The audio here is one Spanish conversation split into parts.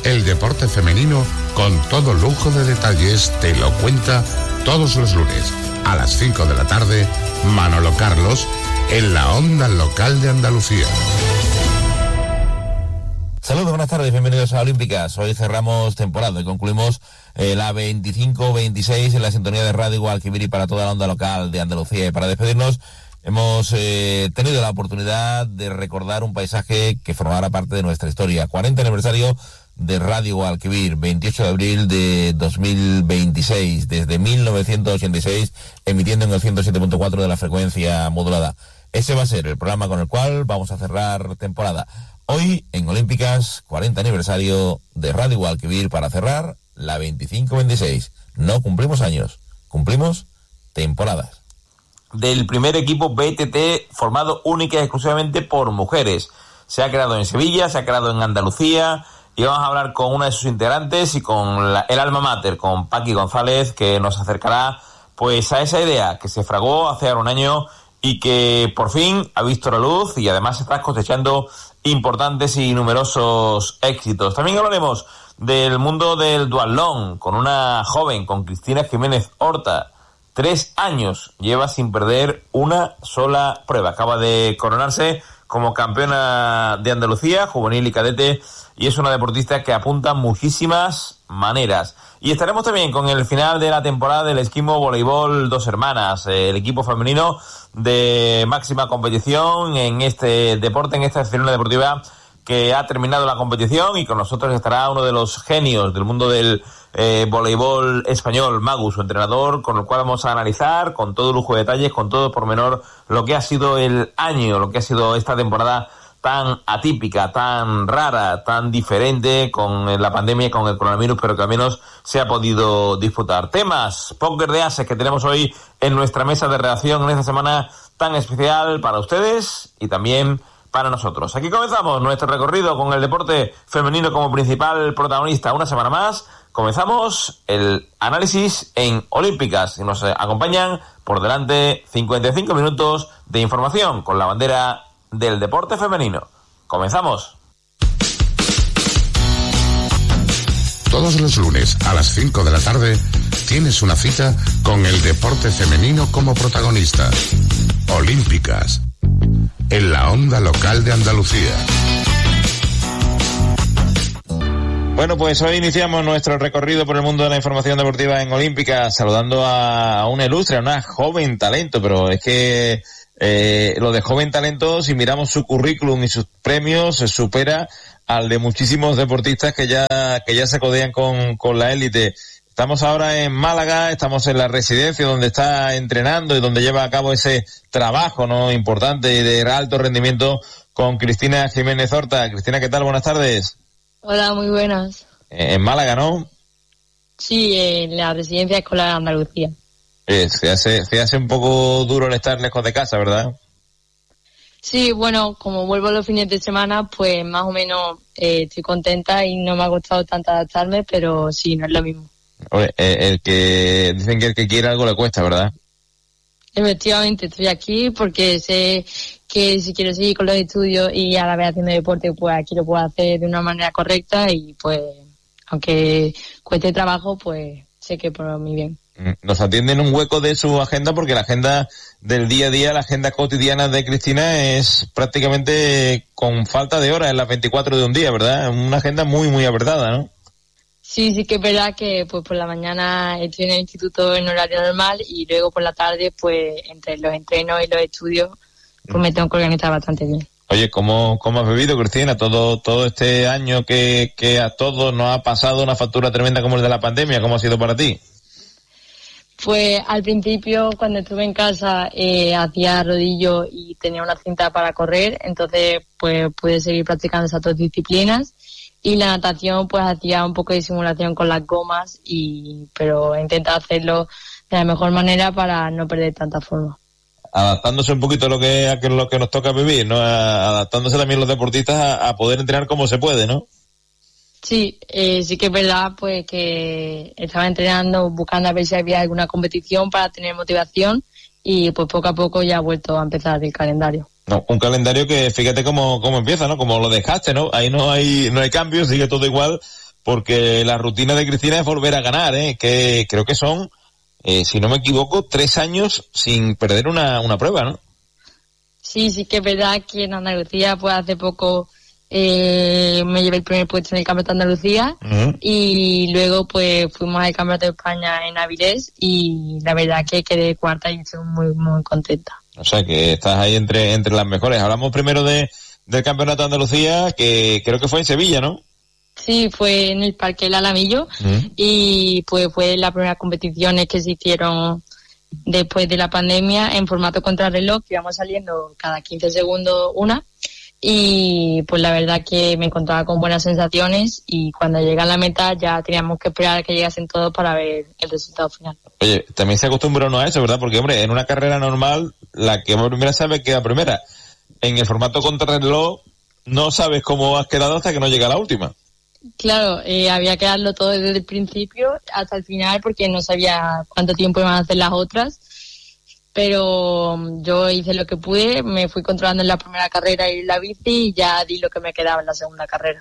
El deporte femenino, con todo lujo de detalles, te lo cuenta todos los lunes a las 5 de la tarde, Manolo Carlos, en la onda local de Andalucía. Saludos, buenas tardes, bienvenidos a Olímpicas. Hoy cerramos temporada y concluimos la 25-26 en la sintonía de Radio Guadalquivir y para toda la onda local de Andalucía. Y para despedirnos hemos tenido la oportunidad de recordar un paisaje que formará parte de nuestra historia. 40 aniversario de Radio Guadalquivir, 28 de abril de 2026, desde 1986, emitiendo en el 107.4 de la frecuencia modulada. Ese va a ser el programa con el cual vamos a cerrar temporada. Hoy, en Olímpicas, 40 aniversario de Radio Guadalquivir para cerrar la 25-26. No cumplimos años, cumplimos temporadas. Del primer equipo BTT formado única y exclusivamente por mujeres. Se ha creado en Sevilla, se ha creado en Andalucía y vamos a hablar con una de sus integrantes y con el alma mater, con Paqui González, que nos acercará pues a esa idea que se fragó hace ahora un año y que por fin ha visto la luz y además está cosechando importantes y numerosos éxitos. También hablaremos del mundo del duatlón con una joven, con Cristina Jiménez Horta. 3 años lleva sin perder una sola prueba. Acaba de coronarse como campeona de Andalucía, juvenil y cadete, y es una deportista que apunta muchísimas maneras. Y estaremos también con el final de la temporada del esquimo voleibol Dos Hermanas, el equipo femenino de máxima competición en este deporte, en esta disciplina deportiva que ha terminado la competición, y con nosotros estará uno de los genios del mundo del voleibol español, Magus, su entrenador, con el cual vamos a analizar con todo lujo de detalles, con todo pormenor, lo que ha sido el año, lo que ha sido esta temporada tan atípica, tan rara, tan diferente con la pandemia y con el coronavirus, pero que al menos se ha podido disfrutar. Temas, póker de ases que tenemos hoy en nuestra mesa de redacción en esta semana tan especial para ustedes y también para nosotros. Aquí comenzamos nuestro recorrido con el deporte femenino como principal protagonista. Una semana más comenzamos el análisis en Olímpicas y nos acompañan por delante 55 minutos de información con la bandera del deporte femenino. Comenzamos. Todos los lunes a las 5 de la tarde tienes una cita con el deporte femenino como protagonista. Olímpicas, en la onda local de Andalucía. Bueno, pues hoy iniciamos nuestro recorrido por el mundo de la información deportiva en Olímpicas, saludando a una ilustre, a una joven talento, pero es que lo de joven talento, si miramos su currículum y sus premios, se supera al de muchísimos deportistas que ya se codean con la élite. Estamos ahora en Málaga, estamos en la residencia donde está entrenando y donde lleva a cabo ese trabajo, ¿no?, importante y de alto rendimiento con Cristina Jiménez Horta. Cristina, ¿qué tal? Buenas tardes. Hola, muy buenas. En Málaga, ¿no? Sí, en la residencia escolar de Andalucía. Se hace un poco duro el estar lejos de casa, ¿verdad? Sí, bueno, como vuelvo los fines de semana, pues más o menos estoy contenta y no me ha costado tanto adaptarme, pero sí, no es lo mismo. Dicen que el que quiere algo le cuesta, ¿verdad? Efectivamente, estoy aquí porque sé que si quiero seguir con los estudios y a la vez haciendo deporte, pues aquí lo puedo hacer de una manera correcta y pues, aunque cueste trabajo, pues sé que por mi bien. Nos atienden un hueco de su agenda porque la agenda del día a día, la agenda cotidiana de Cristina es prácticamente con falta de horas en las 24 de un día, ¿verdad? Una agenda muy, muy apretada, ¿no? Sí que es verdad que pues por la mañana estoy en el instituto en horario normal y luego por la tarde, pues entre los entrenos y los estudios, pues me tengo que organizar bastante bien. Oye, ¿cómo has vivido, Cristina, todo este año que a todos nos ha pasado una factura tremenda como el de la pandemia? ¿Cómo ha sido para ti? Pues al principio, cuando estuve en casa, hacía rodillo y tenía una cinta para correr, entonces pues pude seguir practicando esas dos disciplinas. Y la natación, pues hacía un poco de simulación con las gomas, pero he intentado hacerlo de la mejor manera para no perder tanta forma. Adaptándose un poquito a lo que nos toca vivir, ¿no? Adaptándose también los deportistas a poder entrenar como se puede, ¿no? Sí, sí que es verdad, pues que estaba entrenando, buscando a ver si había alguna competición para tener motivación y pues poco a poco ya ha vuelto a empezar el calendario. No, un calendario que fíjate cómo empieza, ¿no? Como lo dejaste, ¿no? Ahí no hay cambios, sigue todo igual, porque la rutina de Cristina es volver a ganar, que creo que son, si no me equivoco, 3 años sin perder una prueba, ¿no? Sí que es verdad que en Andalucía, pues hace poco me llevé el primer puesto en el Campeonato de Andalucía, y luego pues fuimos al Campeonato de España en Avilés y la verdad que quedé cuarta y estoy muy, muy contenta. O sea que estás ahí entre las mejores. Hablamos primero del Campeonato de Andalucía, que creo que fue en Sevilla, ¿no? Sí, fue en el Parque El Alamillo, y pues fue las primeras competiciones que se hicieron después de la pandemia en formato contrarreloj, que íbamos saliendo cada 15 segundos una, y pues la verdad que me encontraba con buenas sensaciones, y cuando llegué a la meta ya teníamos que esperar a que llegasen todos para ver el resultado final. Oye, también se acostumbra uno a eso, ¿verdad? Porque, hombre, en una carrera normal, la que va primera sabe que queda primera. En el formato contrarreloj no sabes cómo has quedado hasta que no llega la última. Claro, había que darlo todo desde el principio hasta el final porque no sabía cuánto tiempo iban a hacer las otras, pero yo hice lo que pude, me fui controlando en la primera carrera y la bici y ya di lo que me quedaba en la segunda carrera.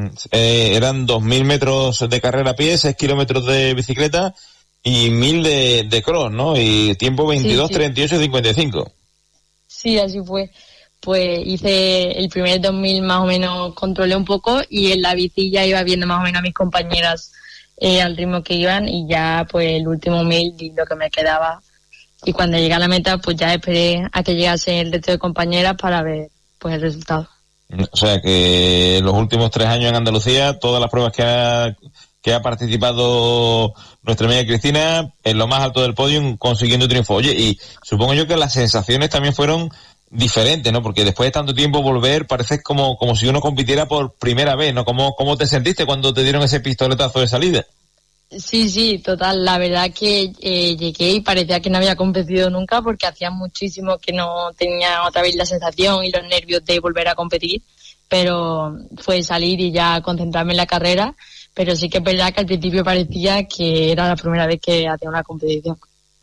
Eran 2.000 metros de carrera a pie, 6 kilómetros de bicicleta y 1.000 de cross, ¿no? Y tiempo 22, sí. 38, 55. Sí, así fue. Pues hice el primer 2000 más o menos, controlé un poco y en la bici ya iba viendo más o menos a mis compañeras al ritmo que iban y ya pues el último 1000 di lo que me quedaba y cuando llegué a la meta pues ya esperé a que llegase el resto de compañeras para ver pues el resultado. O sea que los últimos 3 años en Andalucía, todas las pruebas que ha participado nuestra amiga Cristina en lo más alto del podio consiguiendo triunfo. Oye, y supongo yo que las sensaciones también fueron diferente, ¿no? Porque después de tanto tiempo volver parece como si uno compitiera por primera vez, ¿no? ¿Cómo te sentiste cuando te dieron ese pistoletazo de salida? Sí, total. La verdad que llegué y parecía que no había competido nunca porque hacía muchísimo que no tenía otra vez la sensación y los nervios de volver a competir, pero fue salir y ya concentrarme en la carrera, pero sí que es verdad que al principio parecía que era la primera vez que hacía una competición.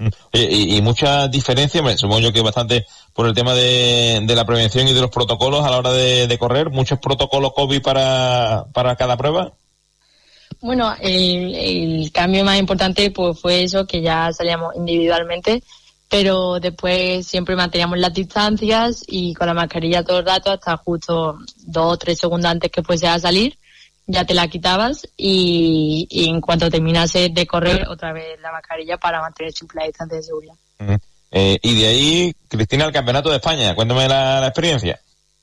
Y mucha diferencia, supongo yo que bastante por el tema de la prevención y de los protocolos a la hora de correr, muchos protocolos COVID para cada prueba. Bueno, el cambio más importante pues fue eso, que ya salíamos individualmente, pero después siempre manteníamos las distancias y con la mascarilla todo el rato hasta justo 2 o 3 segundos antes que fuese a salir. Ya te la quitabas y en cuanto terminase de correr otra vez la mascarilla para mantener siempre la distancia de seguridad. Y de ahí, Cristina, al Campeonato de España, cuéntame la experiencia.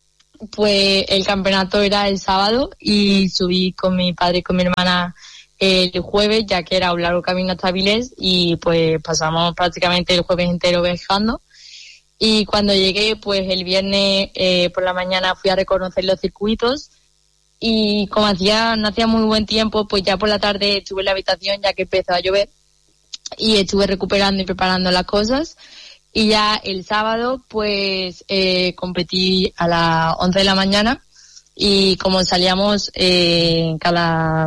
Pues el campeonato era el sábado y subí con mi padre y con mi hermana el jueves, ya que era un largo camino hasta Avilés y pues pasamos prácticamente el jueves entero viajando. Y cuando llegué, pues el viernes por la mañana fui a reconocer los circuitos. Y como no hacía muy buen tiempo, pues ya por la tarde estuve en la habitación ya que empezó a llover y estuve recuperando y preparando las cosas. Y ya el sábado pues competí a las 11 de la mañana y como salíamos cada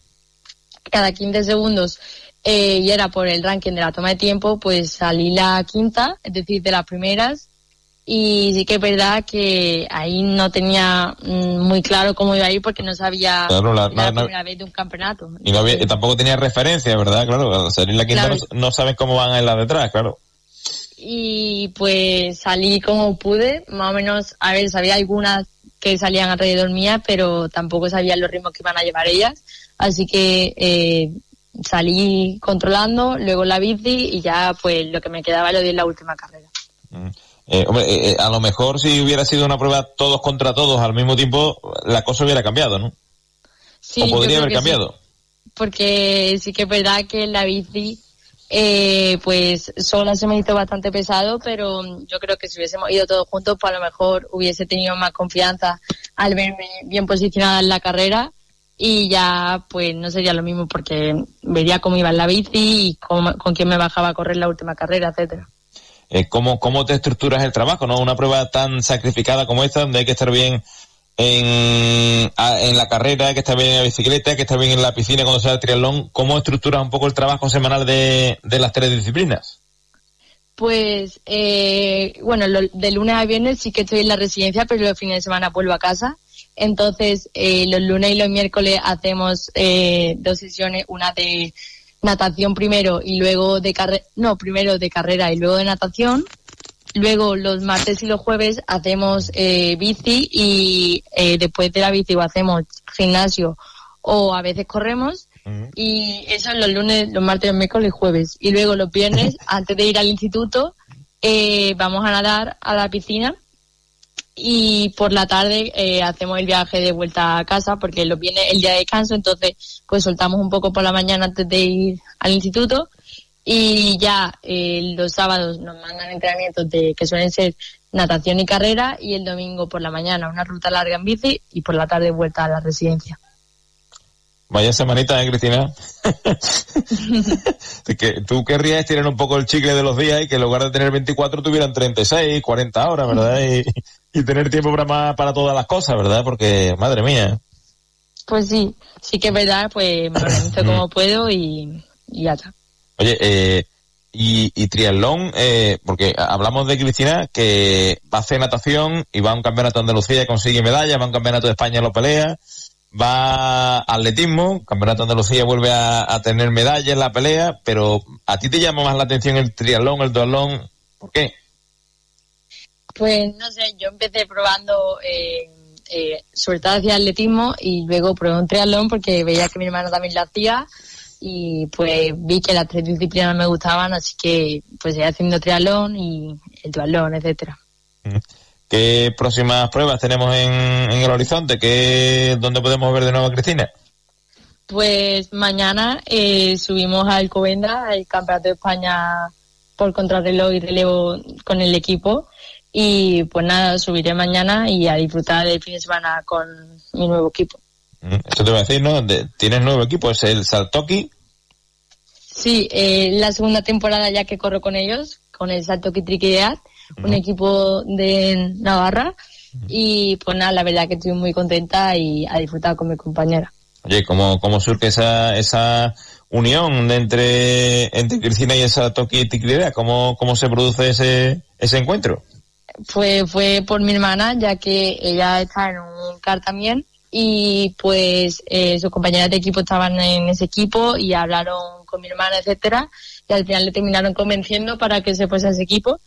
15 segundos y era por el ranking de la toma de tiempo, pues salí la quinta, es decir, de las primeras. Y sí que es verdad que ahí no tenía muy claro cómo iba a ir porque no sabía la primera vez de un campeonato. Y tampoco tenía referencia, ¿verdad? Claro, al salir la quinta no saben cómo van en la detrás, claro. Y pues salí como pude, más o menos, a ver, sabía algunas que salían alrededor mía, pero tampoco sabía los ritmos que iban a llevar ellas. Así que salí controlando, luego la bici y ya pues lo que me quedaba lo di en la última carrera. Hombre, a lo mejor si hubiera sido una prueba todos contra todos al mismo tiempo, la cosa hubiera cambiado, ¿no? Sí, o podría haber cambiado. Sí, porque sí que es verdad que en la bici, pues sola se me hizo bastante pesado, pero yo creo que si hubiésemos ido todos juntos, pues a lo mejor hubiese tenido más confianza al verme bien posicionada en la carrera y ya pues no sería lo mismo porque vería cómo iba en la bici y con quién me bajaba a correr la última carrera, etcétera. ¿Cómo te estructuras el trabajo, no? Una prueba tan sacrificada como esta, donde hay que estar bien en la carrera, hay que estar bien en la bicicleta, hay que estar bien en la piscina cuando sea el triatlón. ¿Cómo estructuras un poco el trabajo semanal de las 3 disciplinas? Pues, bueno, de lunes a viernes sí que estoy en la residencia, pero los fines de semana vuelvo a casa Entonces, los lunes y los miércoles hacemos 2 sesiones, una de natación primero y luego primero de carrera y luego de natación. Luego los martes y los jueves hacemos bici y después de la bici o hacemos gimnasio o a veces corremos. Y eso los lunes, los martes, los miércoles y jueves. Y luego los viernes, antes de ir al instituto, vamos a nadar a la piscina. Y por la tarde hacemos el viaje de vuelta a casa porque los viernes el día de descanso, entonces pues soltamos un poco por la mañana antes de ir al instituto y ya los sábados nos mandan entrenamientos que suelen ser natación y carrera y el domingo por la mañana una ruta larga en bici y por la tarde vuelta a la residencia. Vaya semanita, Cristina. Que tú querrías estirar un poco el chicle de los días y que en lugar de tener 24 tuvieran 36, 40 horas, ¿verdad? Y tener tiempo para todas las cosas, ¿verdad? Porque, madre mía. Pues sí que es verdad, pues me organizo como puedo y ya está. Oye, y triatlón, porque hablamos de Cristina que va a hacer natación y va a un campeonato de Andalucía y consigue medalla, va a un campeonato de España y lo pelea, va a atletismo, campeonato de Andalucía vuelve a tener medalla en la pelea, pero ¿a ti te llama más la atención el triatlón, el duatlón? ¿Por qué? Pues no sé, yo empecé probando sobre todo hacia atletismo y luego probé un triatlón porque veía que mi hermano también lo hacía y pues vi que las 3 disciplinas me gustaban, así que pues seguí haciendo triatlón y el duatlón, etcétera. ¿Qué próximas pruebas tenemos en el horizonte? ¿Dónde podemos ver de nuevo a Cristina? Pues mañana subimos a Alcobendas, al Campeonato de España por contrarreloj y relevo con el equipo. Y pues nada, subiré mañana y a disfrutar del fin de semana con mi nuevo equipo. Eso te voy a decir, ¿no? ¿Tienes nuevo equipo? ¿Es el Saltoki? Sí, la segunda temporada ya que corro con ellos, con el Saltoki Triquidead, un equipo de Navarra. Y pues nada, la verdad que estoy muy contenta y a disfrutar con mi compañera. Oye, ¿cómo surge esa unión entre Cristina y el Saltoki Triquidead? ¿Cómo se produce ese encuentro? Fue por mi hermana, ya que ella está en un CAR también y pues sus compañeras de equipo estaban en ese equipo y hablaron con mi hermana, etcétera, y al final le terminaron convenciendo para que se fuese a ese equipo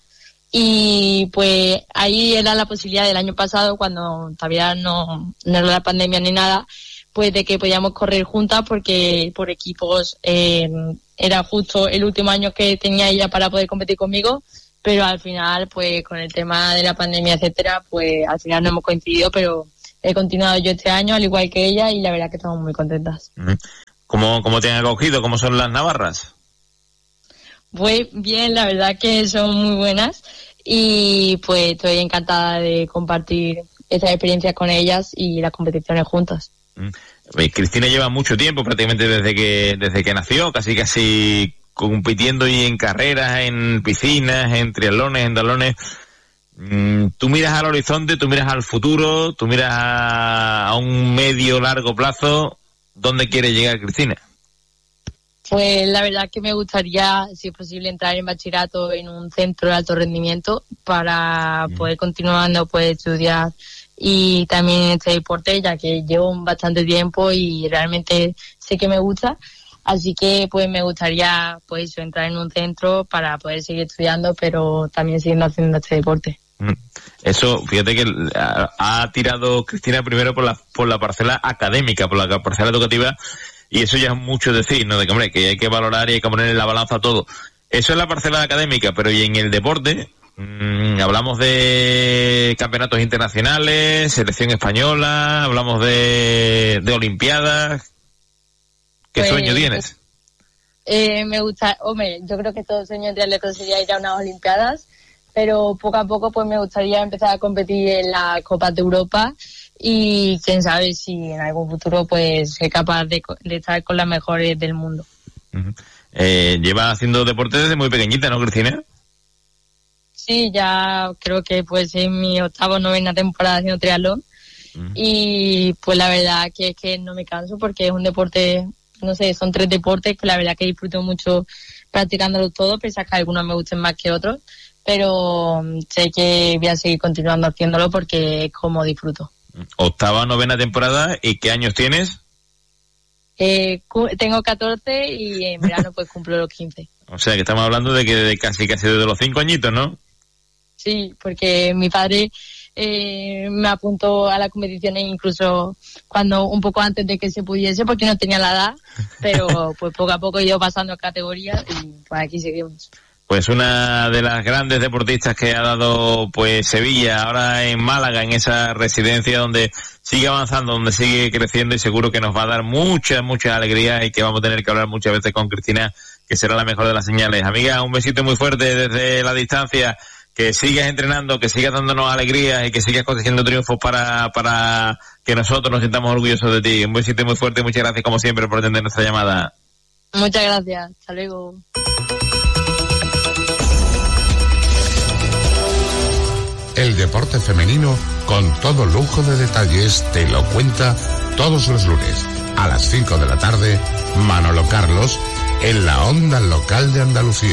y pues ahí era la posibilidad del año pasado, cuando todavía no era la pandemia ni nada, pues de que podíamos correr juntas porque por equipos era justo el último año que tenía ella para poder competir conmigo. Pero al final, pues con el tema de la pandemia, etcétera, pues al final no hemos coincidido, pero he continuado yo este año, al igual que ella, y la verdad que estamos muy contentas. ¿Cómo te han acogido? ¿Cómo son las navarras? Pues bien, la verdad que son muy buenas y pues estoy encantada de compartir esas experiencias con ellas y las competiciones juntas. Cristina lleva mucho tiempo, prácticamente desde que nació, casi compitiendo y en carreras, en piscinas, en triatlones, en duatlones. Tú miras al horizonte, tú miras al futuro, tú miras a un medio, largo plazo. ¿Dónde quiere llegar Cristina? Pues la verdad que me gustaría, si es posible, entrar en bachillerato en un centro de alto rendimiento para poder continuando, pues estudiar y también en este deporte, ya que llevo bastante tiempo y realmente sé que me gusta. Así que pues me gustaría pues entrar en un centro para poder seguir estudiando, pero también siguiendo haciendo este deporte. Eso, fíjate que ha tirado Cristina primero por la parcela académica, por la parcela educativa, y eso ya es mucho decir, ¿no? De que, hombre, que hay que valorar y hay que poner en la balanza todo. Eso es la parcela académica, pero y en el deporte, hablamos de campeonatos internacionales, selección española, hablamos de olimpiadas. ¿Qué sueño tienes? Me gusta, hombre, yo creo que todo sueño de atleta sería ir a unas olimpiadas, pero poco a poco pues me gustaría empezar a competir en las Copas de Europa y quién sabe si en algún futuro pues soy capaz de estar con las mejores del mundo. Lleva haciendo deporte desde muy pequeñita, ¿no, Cristina? Sí, ya creo que pues en mi 8ª o 9ª temporada haciendo triatlón y pues la verdad que es que no me canso porque es un deporte, no sé, son 3 deportes que la verdad que disfruto mucho practicándolos todos, pese a que algunos me gusten más que otros, pero sé que voy a seguir continuando haciéndolo porque es como disfruto. Octava o novena temporada. ¿Y qué años tienes? Tengo 14 y en verano pues cumplo los 15. O sea, que estamos hablando de que de casi desde los 5 añitos, ¿no? Sí, porque mi padre me apuntó a las competiciones incluso cuando un poco antes de que se pudiese, porque no tenía la edad, pero pues poco a poco he ido pasando categorías y pues aquí seguimos. Pues una de las grandes deportistas que ha dado pues Sevilla, ahora en Málaga, en esa residencia donde sigue avanzando, donde sigue creciendo, y seguro que nos va a dar mucha alegría, y que vamos a tener que hablar muchas veces con Cristina, que será la mejor de las señales. Amiga, un besito muy fuerte desde la distancia, que sigas entrenando, que sigas dándonos alegrías y que sigas consiguiendo triunfos para que nosotros nos sintamos orgullosos de ti. Un besito muy fuerte y muchas gracias como siempre por atender nuestra llamada. Muchas gracias, hasta luego. El deporte femenino, con todo lujo de detalles, te lo cuenta todos los lunes a las 5 de la tarde, Manolo Carlos, en la onda local de Andalucía.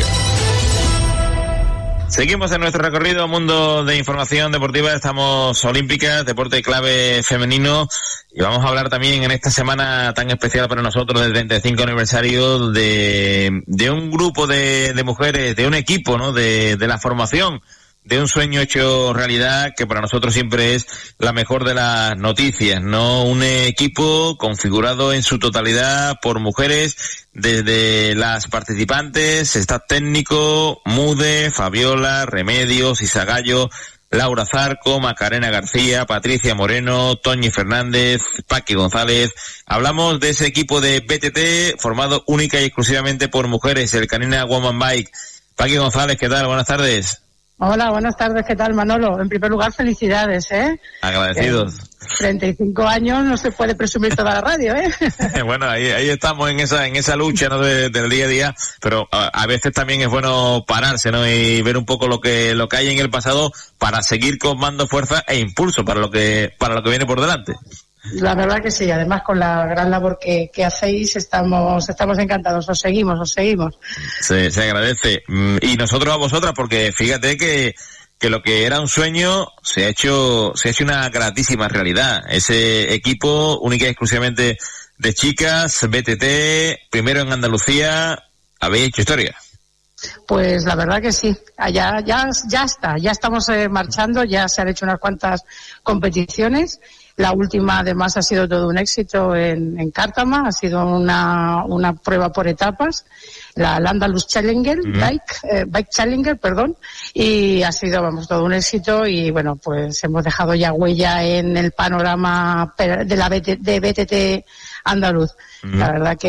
Seguimos en nuestro recorrido mundo de información deportiva. Estamos olímpicas, deporte clave femenino, y vamos a hablar también en esta semana tan especial para nosotros del 35 aniversario de un grupo de mujeres, de un equipo, ¿no? De la formación de un sueño hecho realidad, que para nosotros siempre es la mejor de las noticias, ¿no? Un equipo configurado en su totalidad por mujeres, desde las participantes, staff técnico, Mude, Fabiola, Remedios, Isa Gallo, Laura Zarco, Macarena García, Patricia Moreno, Toñi Fernández, Paqui González. Hablamos de ese equipo de BTT formado única y exclusivamente por mujeres, el Canina Woman Bike. Paqui González, ¿qué tal? Buenas tardes. Hola, buenas tardes, ¿qué tal, Manolo? En primer lugar, felicidades, ¿eh? Agradecidos. 35 años no se puede presumir toda la radio, ¿eh? Bueno, ahí estamos en esa lucha, ¿no? del día a día, pero a veces también es bueno pararse, ¿no? Y ver un poco lo que hay en el pasado para seguir con mando, fuerza e impulso para lo que viene por delante. La verdad que sí, además con la gran labor que hacéis estamos encantados, os seguimos. Se agradece. Y nosotros a vosotras, porque fíjate que lo que era un sueño se ha hecho una gratísima realidad. Ese equipo única y exclusivamente de chicas, BTT, primero en Andalucía, habéis hecho historia. Pues la verdad que sí, ya estamos marchando, ya se han hecho unas cuantas competiciones. La última, además, ha sido todo un éxito en Cártama, ha sido una prueba por etapas, la Andalus Challenger, Bike Challenger, y ha sido, todo un éxito, y bueno, pues hemos dejado ya huella en el panorama de BTT andaluz. La verdad que